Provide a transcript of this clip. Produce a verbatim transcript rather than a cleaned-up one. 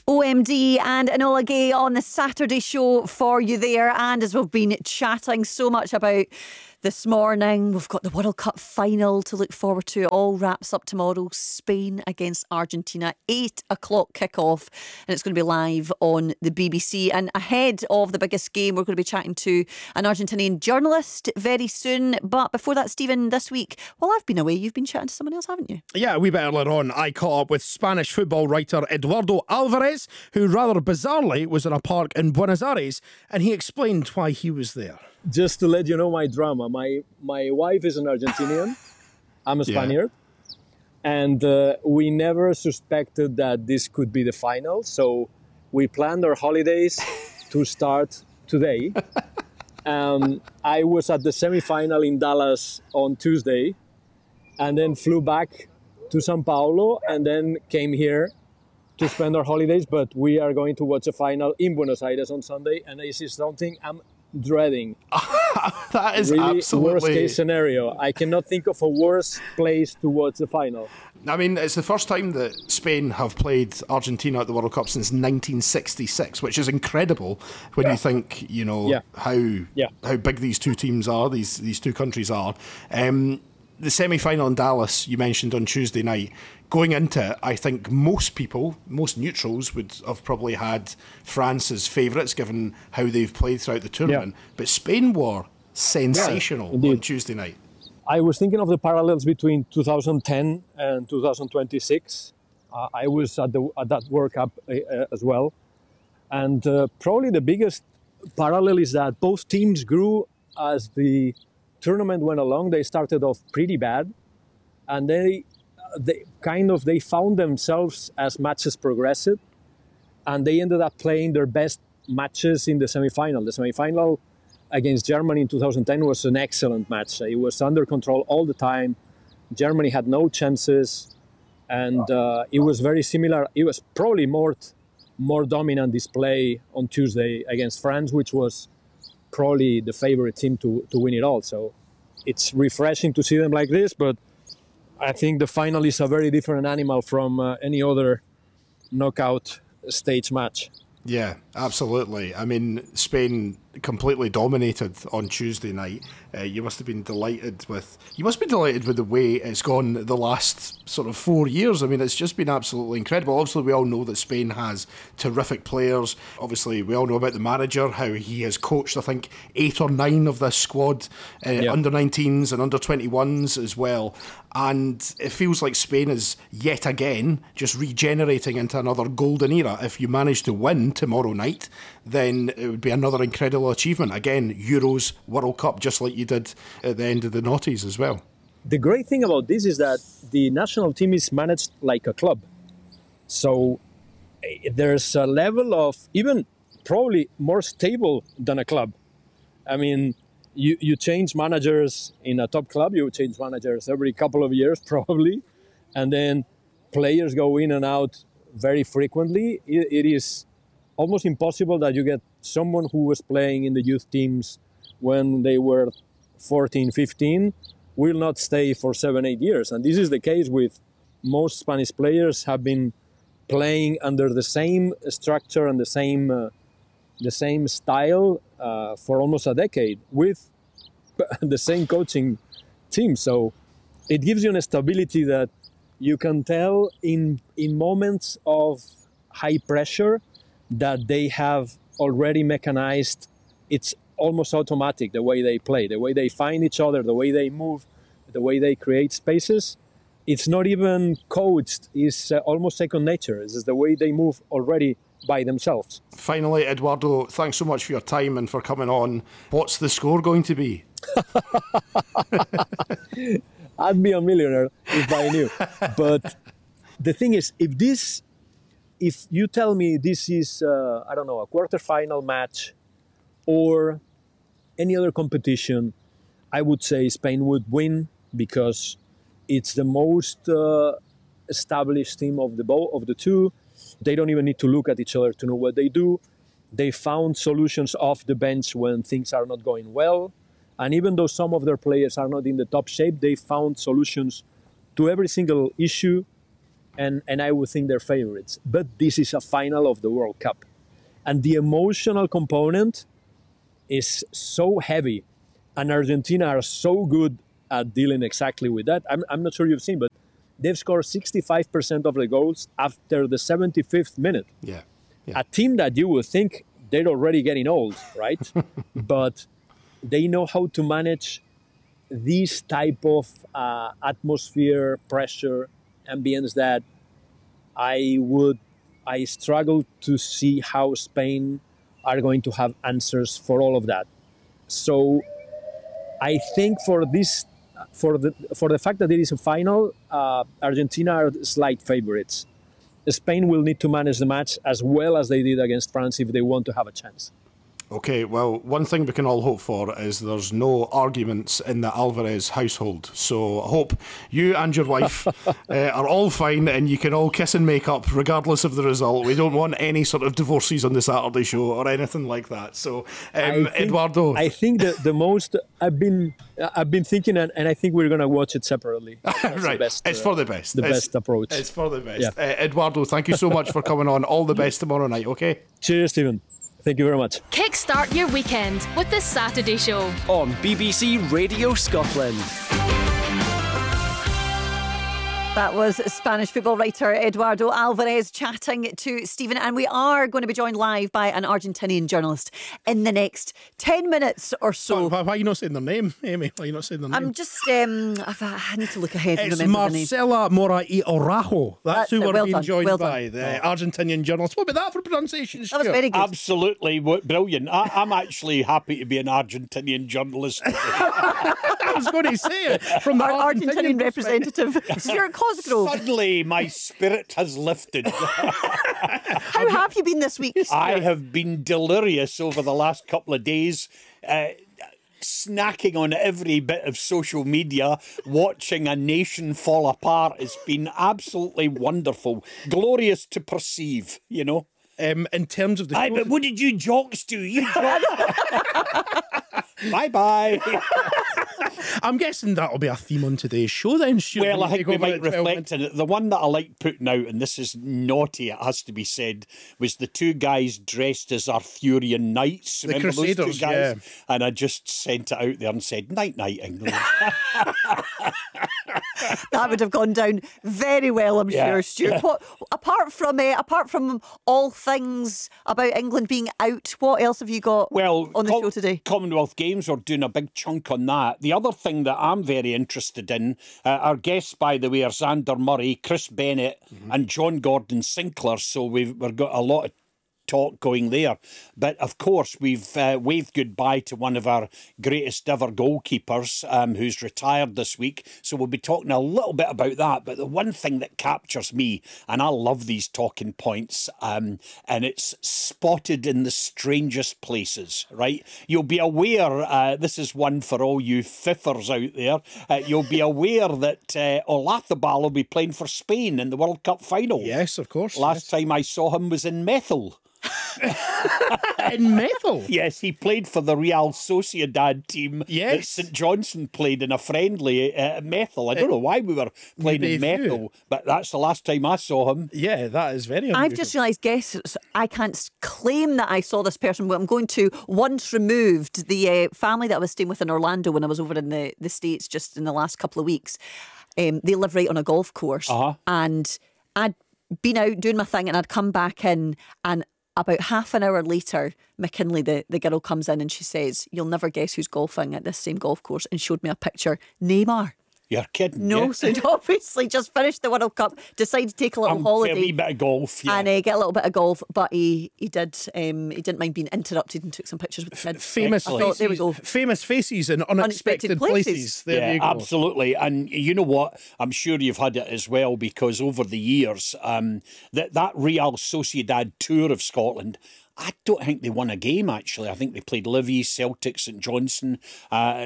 O M D and Enola Gay on the Saturday show for you there. And as we've been chatting so much about this morning, we've got the World Cup final to look forward to. It all wraps up tomorrow. Spain against Argentina, eight o'clock kickoff, and it's going to be live on the B B C. And ahead of the biggest game, we're going to be chatting to an Argentinian journalist very soon. But before that, Stephen, this week, while I've been away, you've been chatting to someone else, haven't you? Yeah, a wee bit earlier on, I caught up with Spanish football writer Eduardo Alvarez, who rather bizarrely was in a park in Buenos Aires, and he explained why he was there. Just to let you know my drama, my my wife is an Argentinian, I'm a Spaniard, yeah. and uh, we never suspected that this could be the final, so we planned our holidays to start today. um, I was at the semi-final in Dallas on Tuesday, and then flew back to Sao Paulo, and then came here to spend our holidays, but we are going to watch a final in Buenos Aires on Sunday, and this is something I'm dreading. That is really absolutely worst case scenario. I cannot think of a worse place to watch the final. I mean, it's the first time that Spain have played Argentina at the World Cup since nineteen sixty-six, which is incredible when yeah. you think, you know, yeah. how yeah. how big these two teams are, these these two countries are. Um, the semi-final in Dallas, you mentioned on Tuesday night, going into it, I think most people, most neutrals, would have probably had France as favourites, given how they've played throughout the tournament. Yeah. But Spain were sensational yeah, on Tuesday night. I was thinking of the parallels between two thousand ten and two thousand twenty-six. Uh, I was at, the, at that World Cup uh, as well. And uh, probably the biggest parallel is that both teams grew as the tournament went along. They started off pretty bad, and they they kind of they found themselves as matches progressed, and they ended up playing their best matches in the semi-final. The semi-final against Germany in two thousand ten was an excellent match. It was under control all the time. Germany had no chances, and uh, it was very similar. It was probably more more dominant display on Tuesday against France, which was probably the favorite team to, to win it all. So it's refreshing to see them like this, but I think the final is a very different animal from uh, any other knockout stage match. Yeah, absolutely. I mean, Spain completely dominated on Tuesday night. Uh, you must have been delighted with. You must be delighted with the way it's gone the last sort of four years. I mean, it's just been absolutely incredible. Obviously, we all know that Spain has terrific players. Obviously, we all know about the manager, how he has coached, I think, eight or nine of this squad, uh, yeah. under nineteens and under twenty-ones as well. And it feels like Spain is yet again just regenerating into another golden era. If you manage to win tomorrow night, then it would be another incredible achievement. Again, Euros, World Cup, just like you did at the end of the noughties as well. The great thing about this is that the national team is managed like a club. So there's a level of even probably more stable than a club. I mean, you, you change managers in a top club, you change managers every couple of years probably, and then players go in and out very frequently. It, it is almost impossible that you get someone who was playing in the youth teams when they were fourteen, fifteen, will not stay for seven, eight years. And this is the case with most Spanish players have been playing under the same structure and the same uh, the same style uh, for almost a decade with the same coaching team. So it gives you an stability that you can tell in in moments of high pressure that they have already mechanized. It's almost automatic, the way they play, the way they find each other, the way they move, the way they create spaces. It's not even coached, it's uh, almost second nature. It's the way they move already by themselves. Finally, Eduardo, thanks so much for your time and for coming on. What's the score going to be? I'd be a millionaire if I knew. But the thing is, if this, if you tell me this is, uh, I don't know, a quarterfinal match or any other competition, I would say Spain would win because it's the most uh, established team of the both of the two. They don't even need to look at each other to know what they do. They found solutions off the bench when things are not going well. And even though some of their players are not in the top shape, they found solutions to every single issue and, and I would think they're favorites. But this is a final of the World Cup. And the emotional component is so heavy. And Argentina are so good at dealing exactly with that. I'm, I'm not sure you've seen, but they've scored sixty-five percent of the goals after the seventy-fifth minute. Yeah. yeah. A team that you would think they're already getting old, right? But they know how to manage this type of uh, atmosphere, pressure, ambience that I would, I struggle to see how Spain are going to have answers for all of that. So I think for this, for the for the fact that it is a final, uh, Argentina are slight favorites. Spain will need to manage the match as well as they did against France if they want to have a chance. Okay, well, one thing we can all hope for is there's no arguments in the Alvarez household. So I hope you and your wife uh, are all fine and you can all kiss and make up regardless of the result. We don't want any sort of divorces on the Saturday show or anything like that. So, um, I think, Eduardo. I think that the most I've been I've been thinking, and, and I think we're going to watch it separately. Right, best, it's uh, for the best. The it's, best approach. It's for the best. Yeah. Uh, Eduardo, thank you so much for coming on. All the best tomorrow night, okay? Cheers, Stephen. Thank you very much. Kickstart your weekend with The Saturday Show on B B C Radio Scotland. That was Spanish football writer Eduardo Alvarez chatting to Stephen, and we are going to be joined live by an Argentinian journalist in the next ten minutes or so. Why, why are you not saying their name, Amy? Why are you not saying their name? I'm just, um, I've, I need to look ahead and It's remember the name. Marcela Morai Araujo. That's That's who it. we're Well being done. joined Well by, done. the Argentinian journalist. What about that for pronunciation, That was Stuart? very good. Absolutely w- brilliant. I, I'm actually happy to be an Argentinian journalist. I was going to say it from the Our Argentinian, Argentinian representative, Stuart Cosgrove. Suddenly, my spirit has lifted. How have you been this week, Stuart? I have been delirious over the last couple of days. Uh, snacking on every bit of social media, watching a nation fall apart. It's been absolutely wonderful. Glorious to perceive, you know. Um, in terms of the Aye, show, but what did you jocks do? You jocks. Bye-bye. I'm guessing that'll be a theme on today's show then, Stuart. Well, when I you think take we over might at twelve reflect on it. The one that I like putting out, and this is naughty, it has to be said, was the two guys dressed as Arthurian knights. The Remember those Crusaders, two guys? yeah. And I just sent it out there and said, night, night, England. That would have gone down very well, I'm Yeah. sure, Stuart. What, apart from uh, apart from all things about England being out, what else have you got Well, on the Com- show today? Commonwealth Games are doing a big chunk on that. The other thing that I'm very interested in, uh, our guests, by the way, are Xander Murray, Chris Bennett, mm-hmm. and John Gordon Sinclair. So we've, we've got a lot of talk going there. But of course, we've uh, waved goodbye to one of our greatest ever goalkeepers um, who's retired this week. So we'll be talking a little bit about that. But the one thing that captures me, and I love these talking points, um, and it's spotted in the strangest places, right? You'll be aware, uh, this is one for all you fiffers out there, uh, you'll be aware that uh, Olarzábal will be playing for Spain in the World Cup final. Yes, of course. Last time I saw him was in Methil. In Methil? Yes, he played for the Real Sociedad team that Yes. St Johnson played in a friendly uh, Methil. I don't know why we were playing in Maybe a few. Methil, but that's the last time I saw him. Yeah, that is very unusual. I've just realised, guess I can't s- claim that I saw this person, but I'm going to once removed the uh, family that I was staying with in Orlando when I was over in the, the States just in the last couple of weeks. Um, they live right on a golf course. Uh-huh. And I'd been out doing my thing and I'd come back in, and about half an hour later, McKinley, the, the girl, comes in and she says, "You'll never guess who's golfing at this same golf course," and showed me a picture. Neymar. You're kidding. No, yeah? so he'd obviously just finished the World Cup, decided to take a little Um, holiday. A wee bit of golf, yeah. And uh, get a little bit of golf, but he he did um, he didn't mind being interrupted and took some pictures with the kids. famous I faces, thought, there we go. famous faces in unexpected, Unexpected places. places. There yeah, you go. absolutely. And you know what? I'm sure you've had it as well, because over the years, um, that, that Real Sociedad tour of Scotland, I don't think they won a game, actually. I think they played Livy, Celtic, St Johnson. Uh,